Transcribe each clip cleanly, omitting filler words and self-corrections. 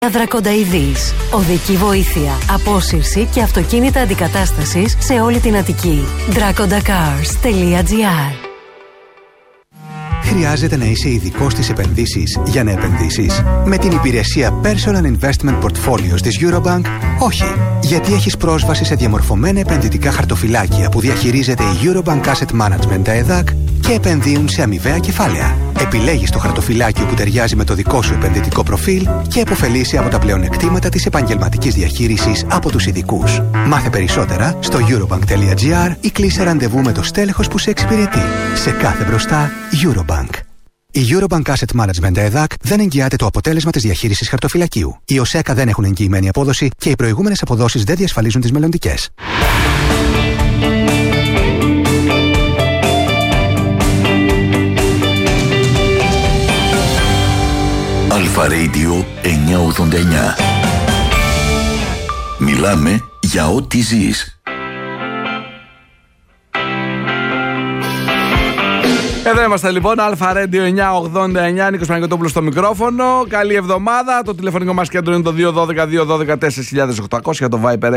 Δρακονταειδής. Οδική βοήθεια, απόσυρση και αυτοκίνητα αντικατάστασης σε όλη την Αττική. dracondacars.gr. Χρειάζεται να είσαι ειδικός στις επενδύσεις για να επενδύσεις? Με την υπηρεσία Personal Investment Portfolios της Eurobank, όχι. Γιατί έχεις πρόσβαση σε διαμορφωμένα επενδυτικά χαρτοφυλάκια που διαχειρίζεται η Eurobank Asset Management ΕΔΑΚ και επενδύουν σε αμοιβαία κεφάλαια. Επιλέγεις το χαρτοφυλάκιο που ταιριάζει με το δικό σου επενδυτικό προφίλ και επωφελείσαι από τα πλεονεκτήματα της επαγγελματικής διαχείρισης από τους ειδικούς. Μάθε περισσότερα στο eurobank.gr ή κλείσε ραντεβού με το στέλεχος που σε εξυπηρετεί. Σε κάθε μπροστά, Eurobank. Η Eurobank Asset Management ΕΔΑΚ δεν εγγυάται το αποτέλεσμα της διαχείρισης χαρτοφυλακίου. Οι ΟΣΕΚΑ δεν έχουν εγγυημένη απόδοση και οι προηγούμενες αποδόσεις δεν διασφαλίζουν τις μελλοντικές. Αλφα Radio 989. Μιλάμε για ό,τι ζεις. Εδώ είμαστε λοιπόν, Αλφα Radio 989, Νίκος Παναγιωτόπουλος στο μικρόφωνο. Καλή εβδομάδα. Το τηλεφωνικό μας κέντρο είναι το 212-212-4800, για το Viper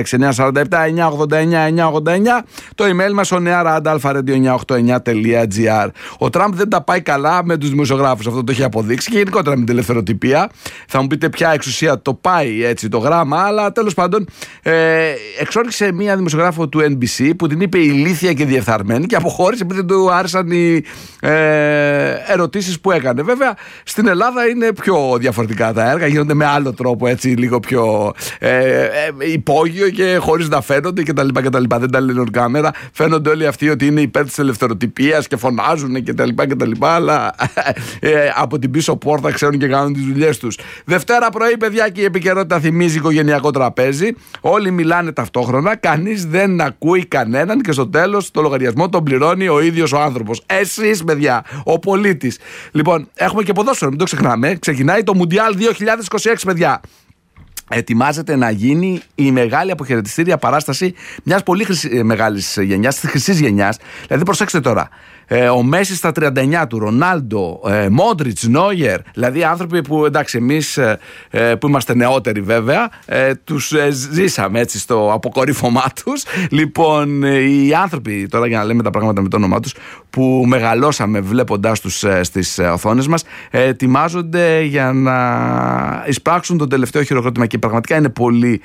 6947-989-989. Το email μας ο neara@alpha-radio989.gr. Ο Τραμπ δεν τα πάει καλά με τους δημοσιογράφους, αυτό το έχει αποδείξει, και γενικότερα με την ελευθεροτυπία. Θα μου πείτε ποια εξουσία το πάει έτσι το γράμμα, αλλά τέλος πάντων εξόρυξε μία δημοσιογράφο του NBC που την είπε ηλίθια και διεφθαρμένη και αποχώρησε επειδή δεν του άρεσαν οι ερωτήσεις που έκανε. Βέβαια στην Ελλάδα είναι πιο διαφορετικά τα έργα, γίνονται με άλλο τρόπο, έτσι λίγο πιο υπόγειο και χωρίς να φαίνονται κτλ. Δεν τα λένε κάμερα, φαίνονται όλοι αυτοί ότι είναι υπέρ της ελευθεροτυπίας και φωνάζουν κτλ. Αλλά από την πίσω πόρτα ξέρουν και κάνουν τις δουλειές τους. Δευτέρα πρωί, παιδιά, και η επικαιρότητα θυμίζει οικογενειακό τραπέζι. Όλοι μιλάνε ταυτόχρονα, κανείς δεν ακούει κανέναν και στο τέλος το λογαριασμό τον πληρώνει ο ίδιος ο άνθρωπος. Εσείς, παιδιά, ο πολίτης. Λοιπόν, έχουμε και ποδόσφαιρο, μην το ξεχνάμε. Ξεκινάει το Μουντιάλ 2026, παιδιά. Ετοιμάζεται να γίνει η μεγάλη αποχαιρετιστήρια παράσταση μιας πολύ μεγάλης γενιάς, της χρυσής γενιάς. Δηλαδή, προσέξτε τώρα. Ο Μέση στα 39 του, Ρονάλντο, Μόντριτς, Νόιερ, δηλαδή άνθρωποι που, εντάξει, εμείς που είμαστε νεότεροι βέβαια, τους ζήσαμε έτσι στο αποκορύφωμά τους. Λοιπόν, οι άνθρωποι, τώρα για να λέμε τα πράγματα με το όνομά τους, που μεγαλώσαμε βλέποντάς τους στις οθόνες μας, ετοιμάζονται για να εισπράξουν το τελευταίο χειροκρότημα και πραγματικά είναι πολύ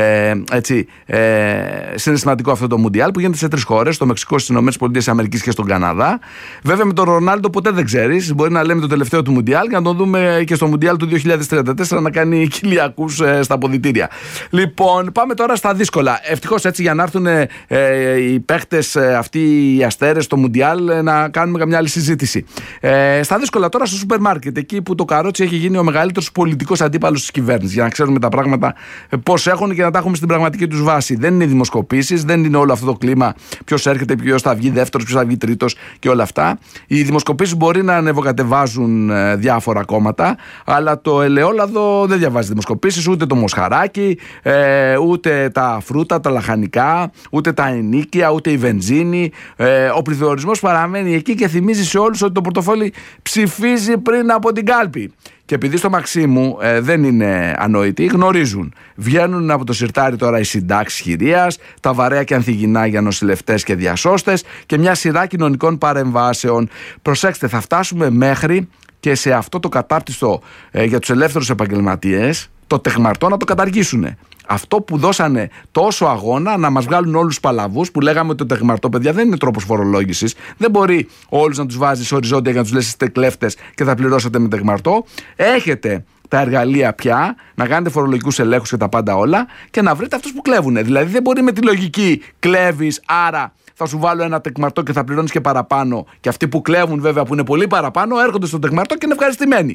συναισθηματικό αυτό το Μουντιάλ που γίνεται σε 3 χώρες, στο Μεξικό, στις ΗΠΑ και στον Καναδά. Βέβαια με τον Ρονάλντο ποτέ δεν ξέρεις. Μπορεί να λέμε το τελευταίο του Μουντιάλ και να τον δούμε και στο Μουντιάλ του 2034 να κάνει κοιλιακούς στα αποδυτήρια. Λοιπόν, πάμε τώρα στα δύσκολα. Ευτυχώς έτσι, για να έρθουν οι παίχτες αυτοί οι αστέρες στο Μουντιάλ, να κάνουμε καμιά άλλη συζήτηση. Στα δύσκολα τώρα στο σούπερ μάρκετ, εκεί που το καρότσι έχει γίνει ο μεγαλύτερος πολιτικός αντίπαλος της κυβέρνησης. Για να ξέρουμε τα πράγματα πώς έχουν και να τα έχουμε στην πραγματική τους βάση. Δεν είναι δημοσκοπήσεις, δεν είναι όλο αυτό το κλίμα. Ποιος έρχεται, ποιος θα βγει δεύτερος, ποιος θα βγει τρίτος και όλα αυτά. Οι δημοσκοπήσεις μπορεί να ανεβοκατεβάζουν διάφορα κόμματα, αλλά το ελαιόλαδο δεν διαβάζει δημοσκοπήσεις, ούτε το μοσχαράκι, ούτε τα φρούτα, τα λαχανικά, ούτε τα ενίκια, ούτε η βενζίνη. Ο πληθωρισμός παραμένει εκεί και θυμίζει σε όλους ότι το πορτοφόλι ψηφίζει πριν από την κάλπη. Και επειδή στο Μαξίμου δεν είναι ανόητοι, γνωρίζουν. Βγαίνουν από το σιρτάρι τώρα οι συντάξεις χειρίας, τα βαρέα και ανθυγινά για νοσηλευτές και διασώστες και μια σειρά κοινωνικών παρεμβάσεων. Προσέξτε, θα φτάσουμε μέχρι και σε αυτό το κατάρτιστο για τους ελεύθερους επαγγελματίες, το τεχμαρτό, να το καταργήσουν. Αυτό που δώσανε τόσο αγώνα να μας βγάλουν όλους τους παλαβούς, που λέγαμε ότι το τεχμαρτό, παιδιά, δεν είναι τρόπος φορολόγησης. Δεν μπορεί όλους να τους βάζεις οριζόντια για να τους λες είστε κλέφτες και θα πληρώσετε με τεχμαρτό. Έχετε τα εργαλεία πια να κάνετε φορολογικούς ελέγχους και τα πάντα όλα και να βρείτε αυτούς που κλέβουν. Δηλαδή δεν μπορεί με τη λογική κλέβεις, άρα θα σου βάλω ένα τεκμαρτό και θα πληρώνεις και παραπάνω. Και αυτοί που κλέβουν, βέβαια, που είναι πολύ παραπάνω, έρχονται στο τεκμαρτό και είναι ευχαριστημένοι.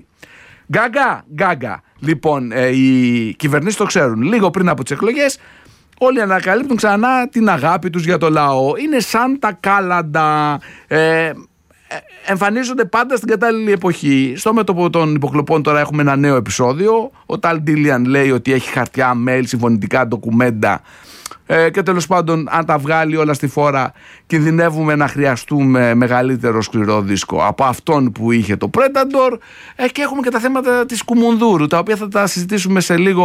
Γκάγκα. Λοιπόν, οι κυβερνήσεις το ξέρουν. Λίγο πριν από τις εκλογές, όλοι ανακαλύπτουν ξανά την αγάπη τους για το λαό. Είναι σαν τα κάλαντα. Εμφανίζονται πάντα στην κατάλληλη εποχή. Στο μέτωπο των υποκλοπών τώρα έχουμε ένα νέο επεισόδιο. Ο Ταλ Ντίλιαν λέει ότι έχει χαρτιά, mail, συμφωνητικά, ντοκουμέντα Και τέλος πάντων, αν τα βγάλει όλα στη φόρα, κινδυνεύουμε να χρειαστούμε μεγαλύτερο σκληρό δίσκο από αυτόν που είχε το Predator. Και έχουμε και τα θέματα της Κουμουνδούρου, τα οποία θα τα συζητήσουμε σε λίγο